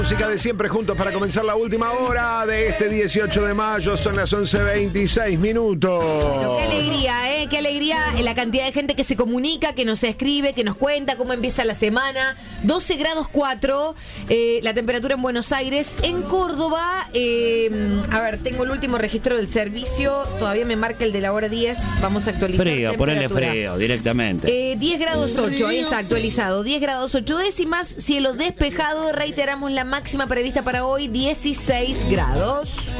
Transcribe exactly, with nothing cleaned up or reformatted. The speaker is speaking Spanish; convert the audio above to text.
Música de siempre juntos para comenzar la última hora de este dieciocho de mayo. Son las once veintiséis minutos. Pero qué alegría, ¿eh? Qué alegría la cantidad de gente que se comunica, que nos escribe, que nos cuenta cómo empieza la semana. doce grados cuatro, eh, la temperatura en Buenos Aires. En Córdoba, eh, a ver, tengo el último registro del servicio. Todavía me marca el de la hora diez. Vamos a actualizar. Frío, ponele frío directamente. Eh, diez grados ocho, ahí está actualizado. diez grados ocho décimas, cielo despejado. Reiteramos la máxima prevista para hoy, dieciséis grados.